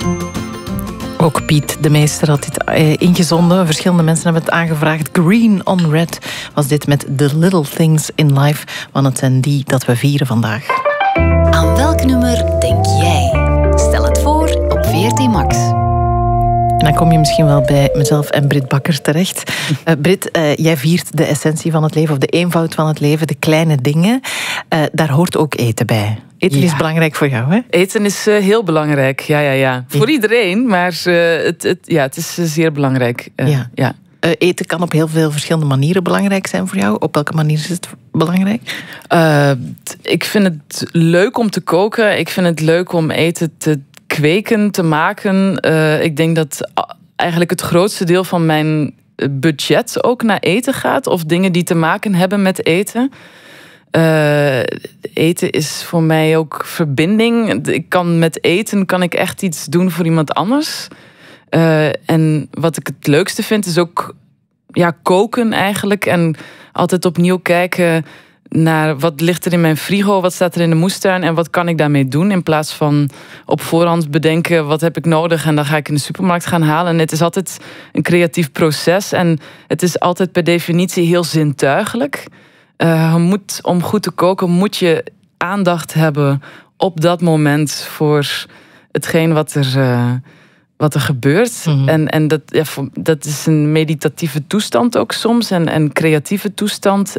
Ook Piet de Meester had dit ingezonden. Verschillende mensen hebben het aangevraagd. Green on Red was dit met The Little Things in Life. Want het zijn die dat we vieren vandaag. Aan welk nummer denk jij? Stel het voor op VRT Max. En dan kom je misschien wel bij mezelf en Brit Bakker terecht. Brit, jij viert de essentie van het leven, of de eenvoud van het leven, de kleine dingen. Daar hoort ook eten bij. Eten is belangrijk voor jou, hè? Eten is heel belangrijk, ja. Voor iedereen, maar het is zeer belangrijk. Ja. Eten kan op heel veel verschillende manieren belangrijk zijn voor jou. Op welke manier is het belangrijk? Ik vind het leuk om te koken. Ik vind het leuk om eten te kweken, te maken. Ik denk dat eigenlijk het grootste deel van mijn budget ook naar eten gaat. Of dingen die te maken hebben met eten. Eten is voor mij ook verbinding. Met eten kan ik echt iets doen voor iemand anders. En wat ik het leukste vind is ook koken eigenlijk. En altijd opnieuw kijken naar wat ligt er in mijn frigo, wat staat er in de moestuin en wat kan ik daarmee doen. In plaats van op voorhand bedenken wat heb ik nodig en dan ga ik in de supermarkt gaan halen. En het is altijd een creatief proces en het is altijd per definitie heel zintuigelijk. Om goed te koken moet je aandacht hebben op dat moment voor hetgeen wat er gebeurt. Mm-hmm. En dat is een meditatieve toestand ook soms. En creatieve toestand.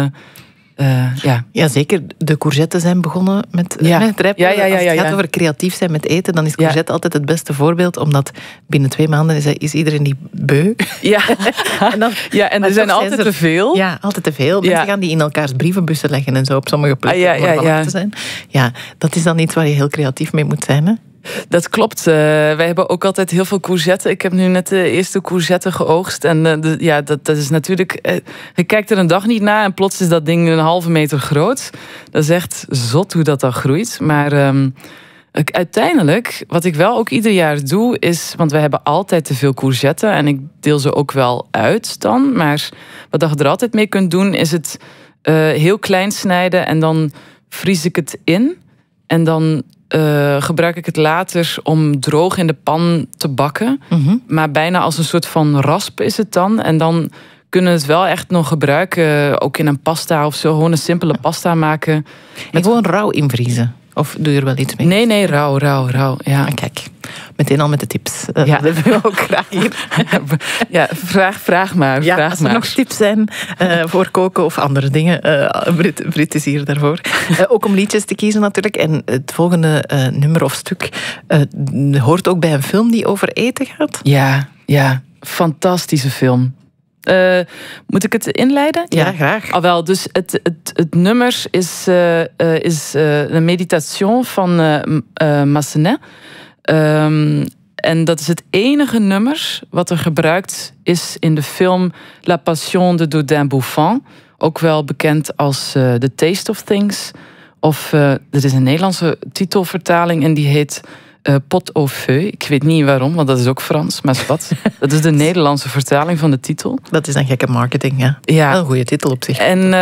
Ja, zeker. De courgetten zijn begonnen met het rijpen. Als het gaat over creatief zijn met eten, dan is courgette altijd het beste voorbeeld. Omdat binnen 2 maanden is iedereen die beu. Ja, en er zijn altijd te veel. Ja, altijd te veel. Mensen gaan die in elkaars brievenbussen leggen en zo op sommige plekken om ervan af te zijn. Ja, dat is dan iets waar je heel creatief mee moet zijn, hè? Dat klopt. Wij hebben ook altijd heel veel courgetten. Ik heb nu net de eerste courgette geoogst. En dat is natuurlijk... je kijkt er een dag niet naar en plots is dat ding 1,5 meter groot. Dat is echt zot hoe dat dan groeit. Maar uiteindelijk, wat ik wel ook ieder jaar doe, is... Want wij hebben altijd te veel courgetten en ik deel ze ook wel uit dan. Maar wat je er altijd mee kunt doen, is het heel klein snijden en dan vries ik het in. En dan gebruik ik het later om droog in de pan te bakken. Mm-hmm. Maar bijna als een soort van rasp is het dan. En dan kunnen we het wel echt nog gebruiken. Ook in een pasta of zo. Gewoon een simpele pasta maken. En gewoon rauw invriezen? Of doe je er wel iets mee? Nee, rauw. Ja. Kijk, meteen al met de tips. Dat hebben we ook graag hier. Ja, vraag maar. Ja, als er nog tips zijn voor koken of andere dingen. Brit is hier daarvoor. Ook om liedjes te kiezen natuurlijk. En het volgende nummer of stuk hoort ook bij een film die over eten gaat. Ja. Fantastische film. Moet ik het inleiden? Ja, graag. Wel, dus het nummer is een meditation van Massenet. En dat is het enige nummer wat er gebruikt is in de film La Passion de Dodin Bouffant. Ook wel bekend als The Taste of Things. Of er is een Nederlandse titelvertaling en die heet Pot au feu. Ik weet niet waarom, want dat is ook Frans, maar wat. Dat is de Nederlandse vertaling van de titel. Dat is een gekke marketing, ja. Ja. Wel een goede titel op zich. En